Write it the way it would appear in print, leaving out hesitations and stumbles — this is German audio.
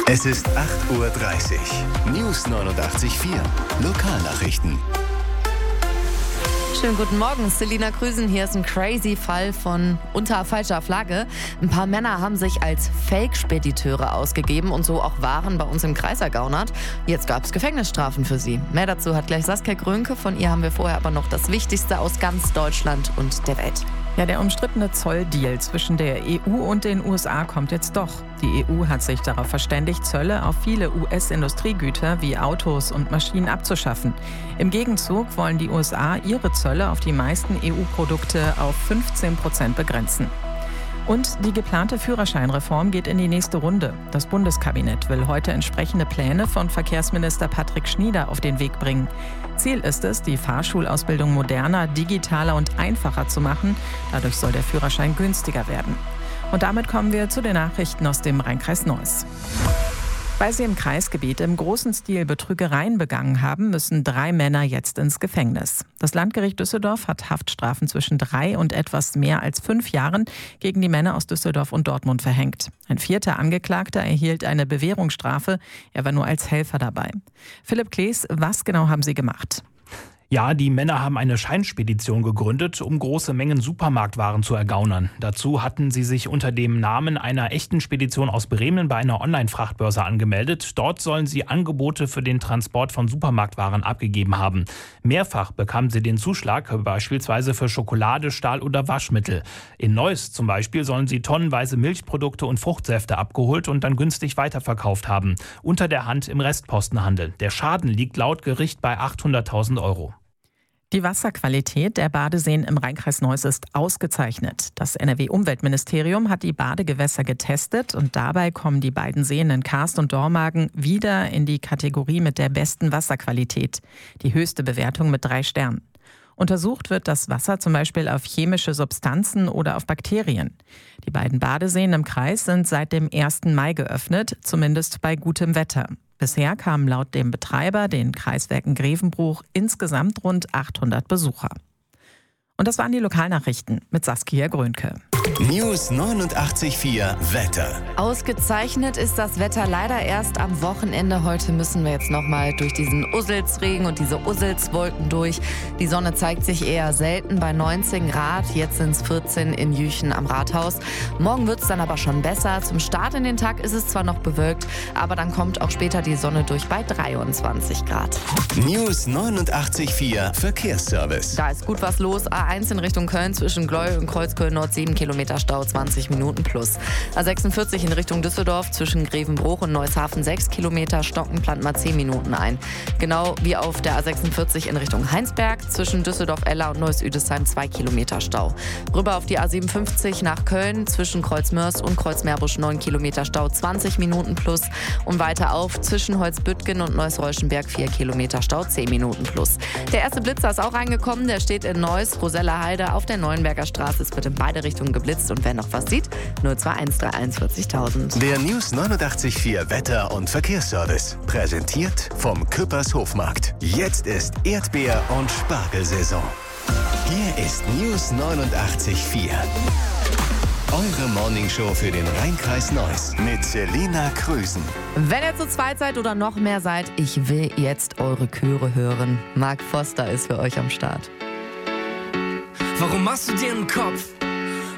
Es ist 8:30 Uhr. News 89.4. Lokalnachrichten. Schönen guten Morgen, Selina Krüsen. Hier ist ein crazy Fall von unter falscher Flagge. Ein paar Männer haben sich als Fake-Spediteure ausgegeben und so auch Waren bei uns im Kreis ergaunert. Jetzt gab es Gefängnisstrafen für sie. Mehr dazu hat gleich Saskia Grönke. Von ihr haben wir vorher aber noch das Wichtigste aus ganz Deutschland und der Welt. Ja, der umstrittene Zolldeal zwischen der EU und den USA kommt jetzt doch. Die EU hat sich darauf verständigt, Zölle auf viele US-Industriegüter wie Autos und Maschinen abzuschaffen. Im Gegenzug wollen die USA ihre Zölle auf die meisten EU-Produkte auf 15% begrenzen. Und die geplante Führerscheinreform geht in die nächste Runde. Das Bundeskabinett will heute entsprechende Pläne von Verkehrsminister Patrick Schnieder auf den Weg bringen. Ziel ist es, die Fahrschulausbildung moderner, digitaler und einfacher zu machen. Dadurch soll der Führerschein günstiger werden. Und damit kommen wir zu den Nachrichten aus dem Rhein-Kreis Neuss. Weil sie im Kreisgebiet im großen Stil Betrügereien begangen haben, müssen 3 Männer jetzt ins Gefängnis. Das Landgericht Düsseldorf hat Haftstrafen zwischen 3 und etwas mehr als 5 Jahren gegen die Männer aus Düsseldorf und Dortmund verhängt. Ein 4. Angeklagter erhielt eine Bewährungsstrafe. Er war nur als Helfer dabei. Philipp Klees, was genau haben Sie gemacht? Ja, die Männer haben eine Scheinspedition gegründet, um große Mengen Supermarktwaren zu ergaunern. Dazu hatten sie sich unter dem Namen einer echten Spedition aus Bremen bei einer Online-Frachtbörse angemeldet. Dort sollen sie Angebote für den Transport von Supermarktwaren abgegeben haben. Mehrfach bekamen sie den Zuschlag, beispielsweise für Schokolade, Stahl oder Waschmittel. In Neuss zum Beispiel sollen sie tonnenweise Milchprodukte und Fruchtsäfte abgeholt und dann günstig weiterverkauft haben. Unter der Hand im Restpostenhandel. Der Schaden liegt laut Gericht bei 800.000 Euro. Die Wasserqualität der Badeseen im Rhein-Kreis Neuss ist ausgezeichnet. Das NRW-Umweltministerium hat die Badegewässer getestet und dabei kommen die beiden Seen in Karst und Dormagen wieder in die Kategorie mit der besten Wasserqualität. Die höchste Bewertung mit 3 Sternen. Untersucht wird das Wasser zum Beispiel auf chemische Substanzen oder auf Bakterien. Die beiden Badeseen im Kreis sind seit dem 1. Mai geöffnet, zumindest bei gutem Wetter. Bisher kamen laut dem Betreiber, den Kreiswerken Grevenbruch, insgesamt rund 800 Besucher. Und das waren die Lokalnachrichten mit Saskia Grönke. News 89.4 Wetter. Ausgezeichnet ist das Wetter leider erst am Wochenende. Heute müssen wir jetzt nochmal durch diesen Usselsregen und diese Usselswolken durch. Die Sonne zeigt sich eher selten bei 19 Grad. Jetzt sind es 14 in Jüchen am Rathaus. Morgen wird es dann aber schon besser. Zum Start in den Tag ist es zwar noch bewölkt, aber dann kommt auch später die Sonne durch bei 23 Grad. News 89.4 Verkehrsservice. Da ist gut was los. A1 in Richtung Köln zwischen Gleu und Kreuzköln-Nord 7 Kilometer Stau, 20 Minuten plus. A46 in Richtung Düsseldorf zwischen Grevenbruch und Neusshafen 6 Kilometer, Stocken plant mal 10 Minuten ein. Genau wie auf der A46 in Richtung Heinsberg zwischen Düsseldorf-Eller und Neuss-Üdesheim 2 Kilometer Stau. Rüber auf die A57 nach Köln zwischen Kreuzmörs und Kreuzmeerbusch 9 Kilometer Stau, 20 Minuten plus. Und weiter auf zwischen Holzbüttgen und Neuss-Reuschenberg 4 Kilometer Stau, 10 Minuten plus. Der erste Blitzer ist auch reingekommen, der steht in Neuss, Rosella Heide auf der Neuenberger Straße. Es wird in beide Richtungen geblitzt. Und wer noch was sieht, 02131 40.000. Der News 89.4 Wetter- und Verkehrsservice. Präsentiert vom Küppers Hofmarkt. Jetzt ist Erdbeer- und Spargelsaison. Hier ist News 89.4. Eure Morningshow für den Rhein-Kreis Neuss mit Selina Krüsen. Wenn ihr zu zweit seid oder noch mehr seid, ich will jetzt eure Chöre hören. Mark Foster ist für euch am Start. Warum machst du dir einen Kopf?